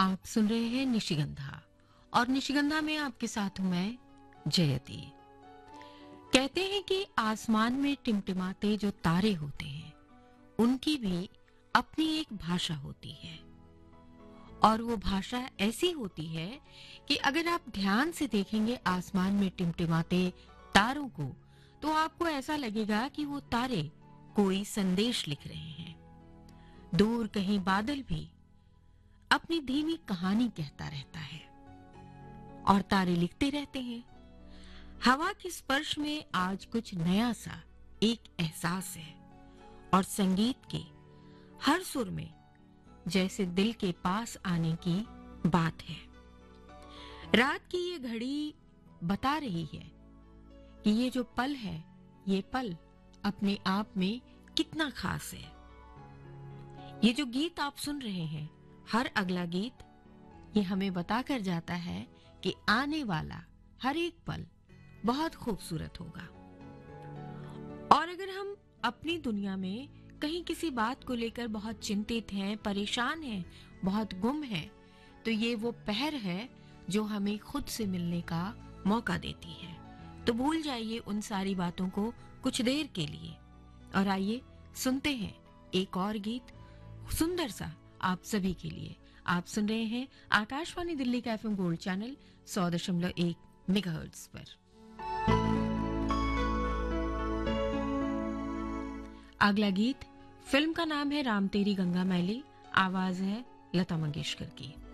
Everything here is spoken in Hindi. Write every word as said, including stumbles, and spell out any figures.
आप सुन रहे हैं निशिगंधा और निशिगंधा में आपके साथ हूं मैं जयती। कहते हैं कि आसमान में टिमटिमाते जो तारे होते हैं उनकी भी अपनी एक भाषा होती है और वो भाषा ऐसी होती है कि अगर आप ध्यान से देखेंगे आसमान में टिमटिमाते तारों को तो आपको ऐसा लगेगा कि वो तारे कोई संदेश लिख रहे हैं। दूर कहीं बादल भी अपनी धीमी कहानी कहता रहता है और तारे लिखते रहते हैं। हवा के स्पर्श में आज कुछ नया सा एक एहसास है और संगीत के हर सुर में जैसे दिल के पास आने की बात है। रात की ये घड़ी बता रही है कि ये जो पल है, ये पल अपने आप में कितना खास है। ये जो गीत आप सुन रहे हैं, हर अगला गीत ये हमें बताकर जाता है कि आने वाला हर एक पल बहुत खूबसूरत होगा। और अगर हम अपनी दुनिया में कहीं किसी बात को लेकर बहुत चिंतित हैं, परेशान हैं, बहुत गुम हैं, तो ये वो पहर है जो हमें खुद से मिलने का मौका देती है। तो भूल जाइए उन सारी बातों को कुछ देर के लिए और आइए सुनते हैं एक और गीत सुंदर सा आप सभी के लिए। आप सुन रहे हैं आकाशवाणी दिल्ली का एफएम गोल्ड चैनल सौ दशमलव एक मेगाहर्ट्ज पर। अगला गीत फिल्म का नाम है राम तेरी गंगा मैली, आवाज है लता मंगेशकर की।